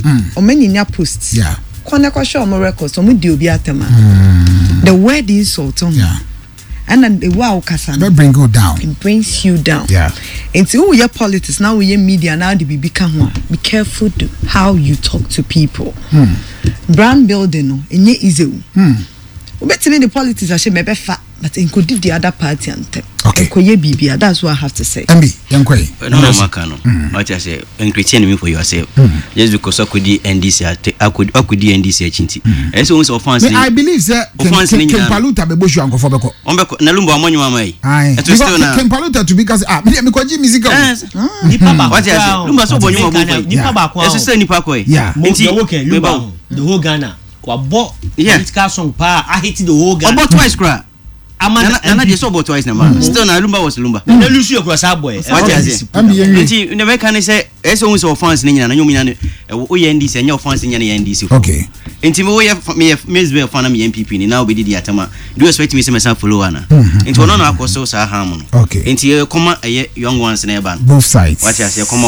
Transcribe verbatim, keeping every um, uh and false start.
o many posts yeah kwana kwa show mo records o mo di obi atema the word insult on yeah and then the wow kasa that bring you down it brings you down yeah until we hear politics now we hear media now the be become be careful to how you talk to people hmm. brand building no enye easy hmm obetime the politics ashe mebe fa but include the other party and okay enkoye bibia that's what I have to say M B yankoi no no makano what I say encourage me for yourself just because akudi N D C akudi akudi N D C achinti e so once offense I believe say Kempaluta be boshu ankofo beko ombeko na lumba amonyo amai eto still na Kempaluta to because ah me ko ji musical nipa ba what I say lumba so bonyo mo bo nipa ba kwa eso say nipa ko yeah nti the whole Ghana wabo political song pa I hate the whole Ghana about twice cry amana na just about twice na man still na lumba was lumba na lusu your cross boy what I say nti ne be kan say eso we so fans ni nyina na nyum nyina o ye N D C nya fans nyina ye N D C okay nti me we me me fan na me N P P ni na obedi di atama do expect me say me san follow ana nti wono na akoso sa ha mu okay nti come young ones na e ban both sides what I say come